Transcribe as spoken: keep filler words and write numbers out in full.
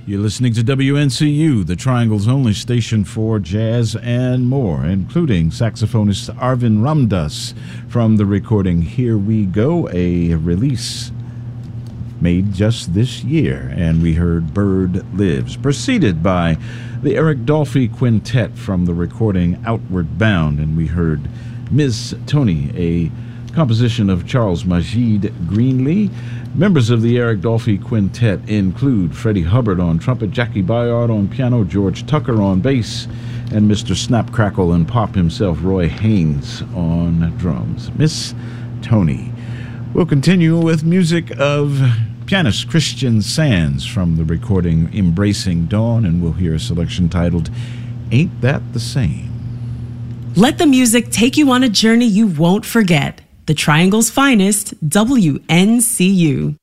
You're listening to W N C U, the Triangle's only station for jazz and more, including saxophonist Arvind Ramdas from the recording Here We Go, a release made just this year. And we heard Bird Lives, preceded by the Eric Dolphy Quintet from the recording Outward Bound. And we heard Miz Tony, a composition of Charles Majid Greenlee. Members of the Eric Dolphy Quintet include Freddie Hubbard on trumpet, Jackie Bayard on piano, George Tucker on bass, and Mister Snap, Crackle, and Pop himself, Roy Haynes, on drums. Miss Tony. We'll continue with music of pianist Christian Sands from the recording Embracing Dawn, and we'll hear a selection titled Ain't That the Same? Let the music take you on a journey you won't forget. The Triangle's finest, W N C U.